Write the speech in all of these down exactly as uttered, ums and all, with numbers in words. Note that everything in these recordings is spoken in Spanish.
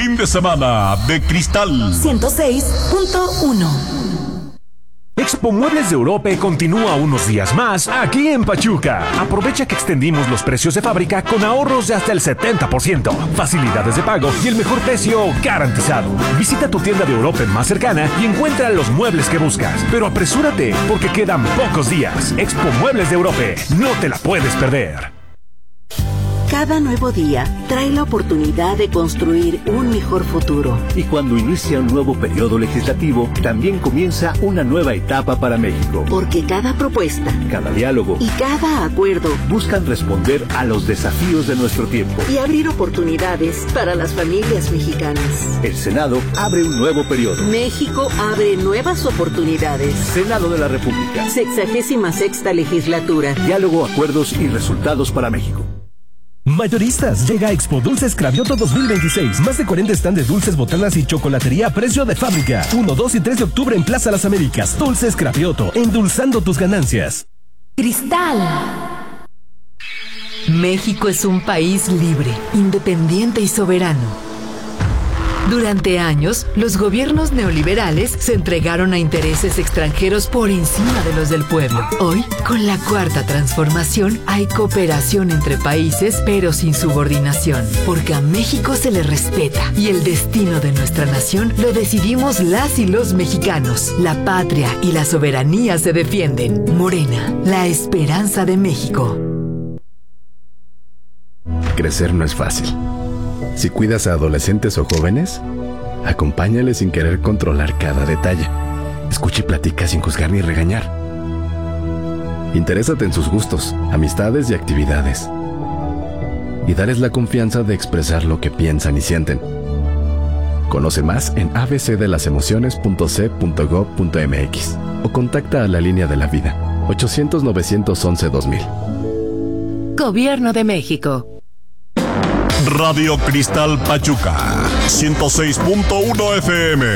fin de semana de Cristal ciento seis punto uno. Expo Muebles de Europa continúa unos días más aquí en Pachuca. Aprovecha que extendimos los precios de fábrica con ahorros de hasta el setenta por ciento, facilidades de pago y el mejor precio garantizado. Visita tu tienda de Europa más cercana y encuentra los muebles que buscas. Pero apresúrate porque quedan pocos días. Expo Muebles de Europa, no te la puedes perder. Cada nuevo día trae la oportunidad de construir un mejor futuro. Y cuando inicia un nuevo periodo legislativo, también comienza una nueva etapa para México. Porque cada propuesta, cada diálogo y cada acuerdo buscan responder a los desafíos de nuestro tiempo y abrir oportunidades para las familias mexicanas. El Senado abre un nuevo periodo. México abre nuevas oportunidades. Senado de la República. Sexagésima sexta legislatura. Diálogo, acuerdos y resultados para México. Mayoristas, llega a Expo Dulces Cravioto dos mil veintiséis. Más de cuarenta stands de dulces, botanas y chocolatería a precio de fábrica. uno, dos y tres de octubre en Plaza Las Américas. Dulces Cravioto, endulzando tus ganancias. Cristal. México es un país libre, independiente y soberano. Durante años, los gobiernos neoliberales se entregaron a intereses extranjeros por encima de los del pueblo. Hoy, con la cuarta transformación, hay cooperación entre países, pero sin subordinación, porque a México se le respeta y el destino de nuestra nación lo decidimos las y los mexicanos. La patria y la soberanía se defienden. Morena, la esperanza de México. Crecer no es fácil. Si cuidas a adolescentes o jóvenes, acompáñales sin querer controlar cada detalle. Escucha y platica sin juzgar ni regañar. Interésate en sus gustos, amistades y actividades. Y dales la confianza de expresar lo que piensan y sienten. Conoce más en a b c de las emociones punto c punto gob punto m x o contacta a la línea de la vida ochocientos, novecientos once, dos mil. Gobierno de México. Radio Cristal Pachuca ciento seis punto uno F M.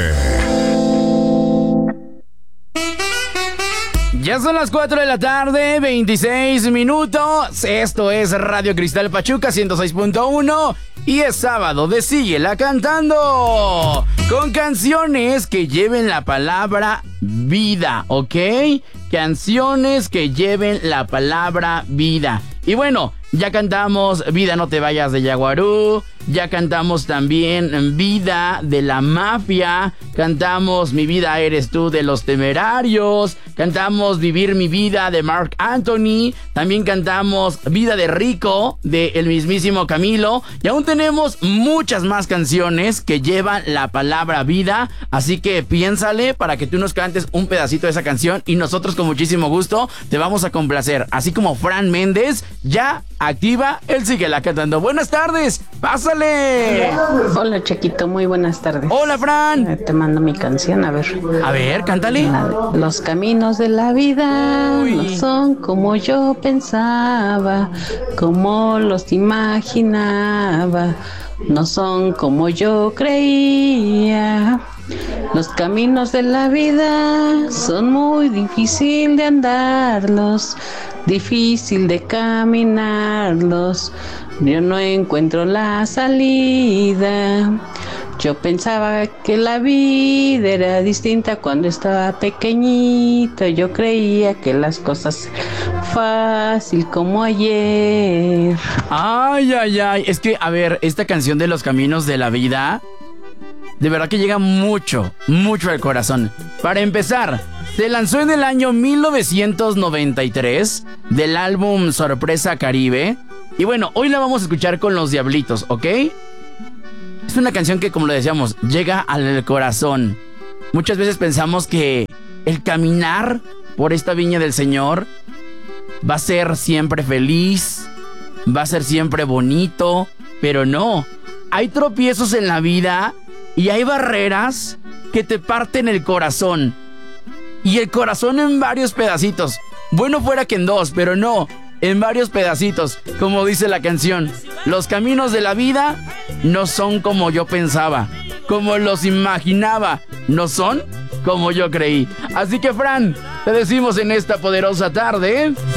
Ya son las cuatro de la tarde, veintiséis minutos. Esto es Radio Cristal Pachuca ciento seis punto uno y es sábado de Síguela Cantando, con canciones que lleven la palabra vida, ¿ok? Canciones que lleven la palabra vida. Y bueno, ya cantamos Vida no te vayas de Yaguarú, ya cantamos también Vida de la Mafia, cantamos Mi vida eres tú de Los Temerarios, cantamos Vivir mi vida de Marc Anthony, también cantamos Vida de Rico de el mismísimo Camilo, y aún tenemos muchas más canciones que llevan la palabra vida, así que piénsale para que tú nos cantes un pedacito de esa canción y nosotros con muchísimo gusto te vamos a complacer, así como Fran Méndez ya activa el Síguela Cantando. Buenas tardes, pásale. Hola Chiquito, muy buenas tardes. Hola Fran. Eh, te mando mi canción, a ver. A ver, cántale. Los caminos de la vida Uy. no son como yo pensaba, como los imaginaba, no son como yo creía. Los caminos de la vida son muy difícil de andarlos, difícil de caminarlos. Yo no encuentro la salida. Yo pensaba que la vida era distinta cuando estaba pequeñito. Yo creía que las cosas fácil como ayer. Ay, ay, ay. Es que, a ver, esta canción de Los Caminos de la Vida, de verdad que llega mucho, mucho al corazón. Para empezar, se lanzó en el año mil novecientos noventa y tres del álbum Sorpresa Caribe. Y bueno, hoy la vamos a escuchar con Los Diablitos, ¿ok? Es una canción que, como lo decíamos, llega al corazón. Muchas veces pensamos que el caminar por esta viña del Señor va a ser siempre feliz, va a ser siempre bonito, pero no. Hay tropiezos en la vida y hay barreras que te parten el corazón. Y el corazón en varios pedacitos. Bueno fuera que en dos, pero no, en varios pedacitos. Como dice la canción, los caminos de la vida no son como yo pensaba, como los imaginaba, no son como yo creí. Así que, Fran, te decimos en esta poderosa tarde,